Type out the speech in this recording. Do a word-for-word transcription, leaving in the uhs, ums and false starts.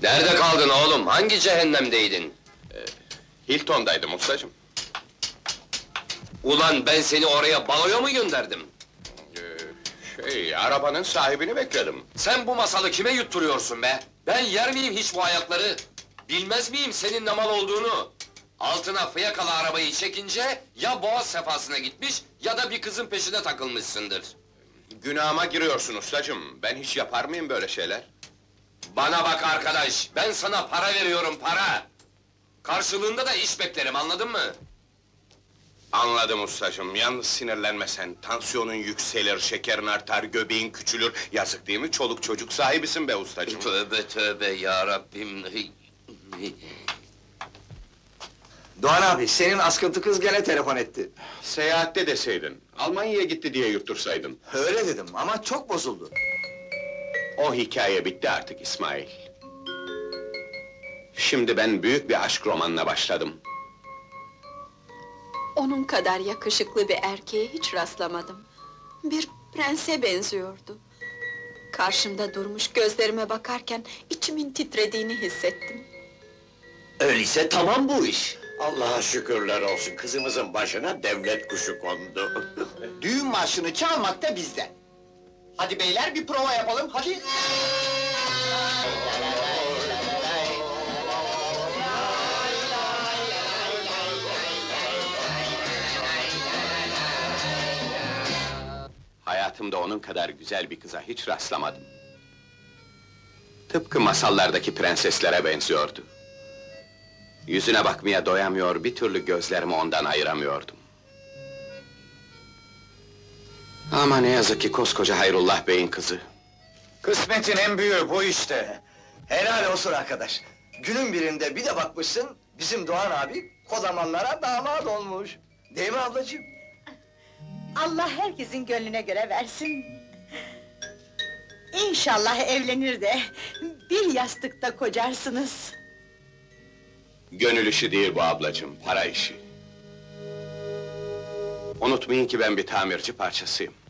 Nerede kaldın oğlum? Hangi cehennemdeydin? Hilton'daydım ustacığım. Ulan ben seni oraya baloya mı gönderdim? Ee, şey, arabanın sahibini bekledim. Sen bu masalı kime yutturuyorsun be? Ben yer miyim hiç bu ayakları? Bilmez miyim senin ne mal olduğunu? Altına fiyakalı arabayı çekince, ya boğaz sefasına gitmiş, ya da bir kızın peşine takılmışsındır. Günahıma giriyorsun ustacığım. Ben hiç yapar mıyım böyle şeyler? Bana bak arkadaş, ben sana para veriyorum, para! Karşılığında da iş beklerim, anladın mı? Anladım ustacığım, yalnız sinirlenme sen. Tansiyonun yükselir, şekerin artar, göbeğin küçülür. Yazık değil mi? Çoluk çocuk sahibisin be ustacığım. Tövbe tövbe yarabbim! Doğan abi, senin askıntı kız gene telefon etti. Seyahatte deseydin, Almanya'ya gitti diye yuttursaydın. Öyle dedim ama çok bozuldu. O hikaye bitti artık İsmail. Şimdi ben büyük bir aşk romanına başladım. Onun kadar yakışıklı bir erkeğe hiç rastlamadım. Bir prense benziyordu. Karşımda durmuş gözlerime bakarken içimin titrediğini hissettim. Öyleyse tamam bu iş. Allah'a şükürler olsun, kızımızın başına devlet kuşu kondu. Düğün marşını çalmak da bizden. Hadi beyler bir prova yapalım, hadi! Hayatımda onun kadar güzel bir kıza hiç rastlamadım. Tıpkı masallardaki prenseslere benziyordu. Yüzüne bakmaya doyamıyor, bir türlü gözlerimi ondan ayıramıyordum. Ama ne yazık ki koskoca Hayrullah Bey'in kızı. Kısmetin en büyüğü bu işte. Helal olsun arkadaş. Günün birinde bir de bakmışsın, bizim Doğan abi kodamanlara damat olmuş. Değil mi ablacığım? Allah herkesin gönlüne göre versin. İnşallah evlenir de bir yastıkta kocarsınız. Gönül işi değil bu ablacığım, para işi. Unutmayın ki ben bir tamirci parçasıyım.